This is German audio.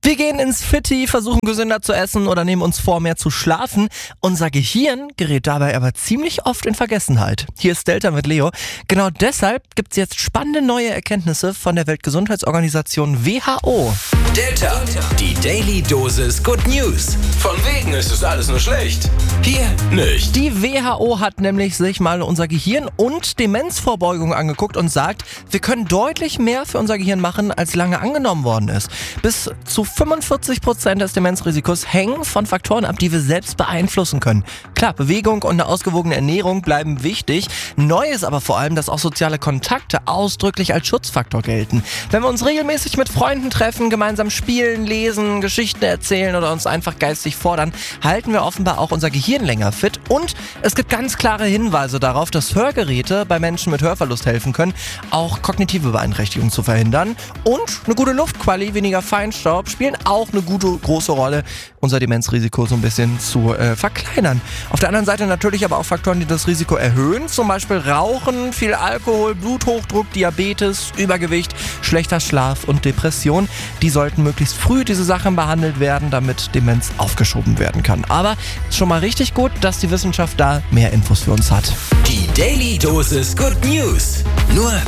Wir gehen ins Fitti, versuchen gesünder zu essen oder nehmen uns vor, mehr zu schlafen. Unser Gehirn gerät dabei aber ziemlich oft in Vergessenheit. Hier ist Delta mit Leo. Genau deshalb gibt es jetzt spannende neue Erkenntnisse von der Weltgesundheitsorganisation WHO. Delta, die Daily Dosis Good News. Von wegen ist es alles nur schlecht. Hier nicht. Die WHO hat nämlich sich mal unser Gehirn und Demenzvorbeugung angeguckt und sagt, wir können deutlich mehr für unser Gehirn machen, als lange angenommen worden ist. Bis zu 45% des Demenzrisikos hängen von Faktoren ab, die wir selbst beeinflussen können. Klar, Bewegung und eine ausgewogene Ernährung bleiben wichtig. Neu ist aber vor allem, dass auch soziale Kontakte ausdrücklich als Schutzfaktor gelten. Wenn wir uns regelmäßig mit Freunden treffen, gemeinsam spielen, lesen, Geschichten erzählen oder uns einfach geistig fordern, halten wir offenbar auch unser Gehirn länger fit. Und es gibt ganz klare Hinweise darauf, dass Hörgeräte bei Menschen mit Hörverlust helfen können, auch kognitive Beeinträchtigungen zu verhindern. Und eine gute Luftqualität, weniger Feinstaub spielen auch eine gute, große Rolle, unser Demenzrisiko so ein bisschen zu verkleinern. Auf der anderen Seite natürlich aber auch Faktoren, die das Risiko erhöhen, zum Beispiel Rauchen, viel Alkohol, Bluthochdruck, Diabetes, Übergewicht, schlechter Schlaf und Depression. Die sollten möglichst früh diese Sachen behandelt werden, damit Demenz aufgeschoben werden kann. Aber schon mal richtig gut, dass die Wissenschaft da mehr Infos für uns hat. Die Daily Dosis Good News. Nur